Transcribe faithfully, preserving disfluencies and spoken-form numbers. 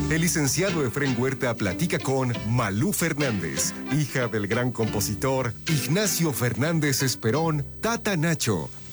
El licenciado Efrén Huerta platica con Malú Fernández, hija del gran compositor Ignacio Fernández Esperón, Tata Nacho,